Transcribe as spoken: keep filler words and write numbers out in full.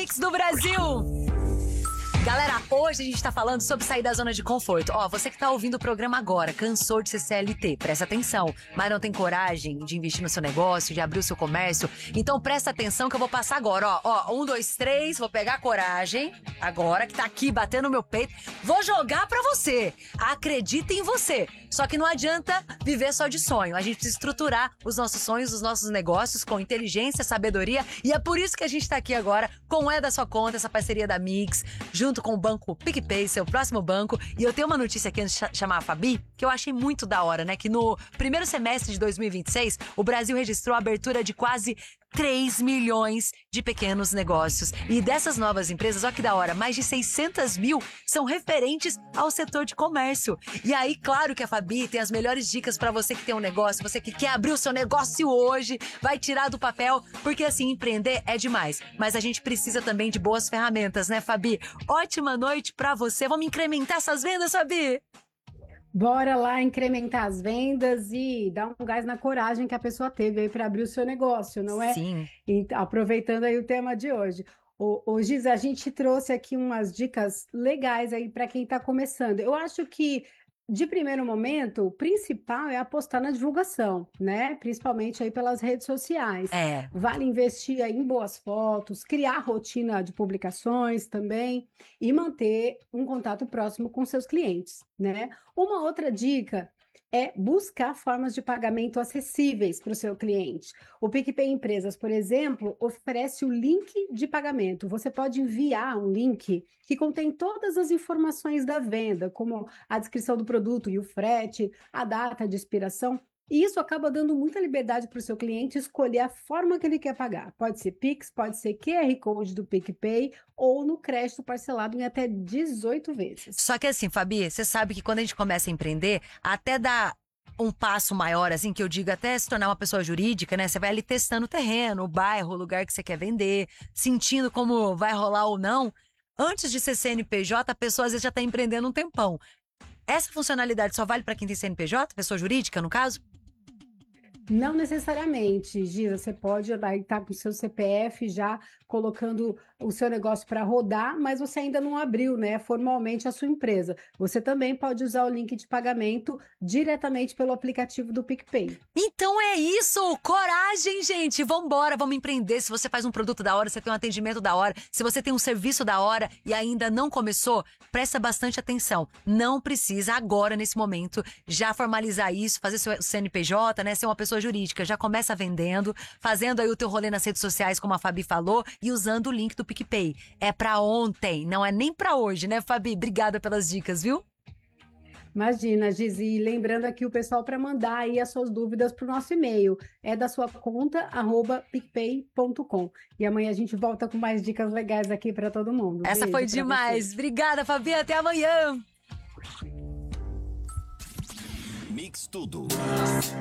Mix do Brasil. Galera, hoje a gente tá falando sobre sair da zona de conforto. Ó, você que tá ouvindo o programa agora, cansou de ser C L T, presta atenção, mas não tem coragem de investir no seu negócio, de abrir o seu comércio, então presta atenção que eu vou passar agora, ó, ó, um, dois, três, vou pegar a coragem, agora que tá aqui batendo no meu peito, vou jogar pra você, acredita em você, só que não adianta viver só de sonho, a gente precisa estruturar os nossos sonhos, os nossos negócios com inteligência, sabedoria, e é por isso que a gente tá aqui agora com o É da Sua Conta, essa parceria da Mix, junto com o banco PicPay, seu próximo banco. E eu tenho uma notícia aqui antes de chamar a Fabi, que eu achei muito da hora, né? Que no primeiro semestre de dois mil e vinte e seis, o Brasil registrou a abertura de quase três milhões de pequenos negócios. E dessas novas empresas, olha que da hora, mais de seiscentas mil são referentes ao setor de comércio. E aí, claro que a Fabi tem as melhores dicas pra você que tem um negócio, você que quer abrir o seu negócio hoje, vai tirar do papel, porque assim, empreender é demais. Mas a gente precisa também de boas ferramentas, né, Fabi? Ótima noite pra você. Vamos incrementar essas vendas, Fabi? Bora lá incrementar as vendas e dar um gás na coragem que a pessoa teve aí para abrir o seu negócio, não é? Sim. E, aproveitando aí o tema de hoje. Ô, ô Giz, a gente trouxe aqui umas dicas legais aí para quem está começando. Eu acho que, de primeiro momento, o principal é apostar na divulgação, né? Principalmente aí pelas redes sociais. É. Vale investir aí em boas fotos, criar rotina de publicações também e manter um contato próximo com seus clientes, né? Uma outra dica é buscar formas de pagamento acessíveis para o seu cliente. O PicPay Empresas, por exemplo, oferece o link de pagamento. Você pode enviar um link que contém todas as informações da venda, como a descrição do produto e o frete, a data de expiração. E isso acaba dando muita liberdade para o seu cliente escolher a forma que ele quer pagar. Pode ser Pix, pode ser Q R Code do PicPay ou no crédito parcelado em até dezoito vezes. Só que assim, Fabi, você sabe que quando a gente começa a empreender, até dar um passo maior, assim, que eu digo até se tornar uma pessoa jurídica, né? Você vai ali testando o terreno, o bairro, o lugar que você quer vender, sentindo como vai rolar ou não. Antes de ser C N P J, a pessoa às vezes já está empreendendo um tempão. Essa funcionalidade só vale para quem tem C N P J, pessoa jurídica, no caso? Não necessariamente, Giza, você pode estar com o seu C P F já colocando o seu negócio para rodar, mas você ainda não abriu, né, formalmente a sua empresa. Você também pode usar o link de pagamento diretamente pelo aplicativo do PicPay. Então é isso! Coragem, gente! Vambora, vamos empreender. Se você faz um produto da hora, você tem um atendimento da hora, se você tem um serviço da hora e ainda não começou, presta bastante atenção. Não precisa agora, nesse momento, já formalizar isso, fazer seu C N P J, né, ser uma pessoa jurídica. Já começa vendendo, fazendo aí o teu rolê nas redes sociais, como a Fabi falou, e usando o link do PicPay. É pra ontem, não é nem pra hoje, né, Fabi? Obrigada pelas dicas, viu? Imagina, Gizi, lembrando aqui o pessoal para mandar aí as suas dúvidas para o nosso e-mail, é da sua conta, arroba picpay ponto com. E amanhã a gente volta com mais dicas legais aqui para todo mundo. Essa Beijo foi pra demais. vocês. Obrigada, Fabi. Até amanhã. Mix Tudo.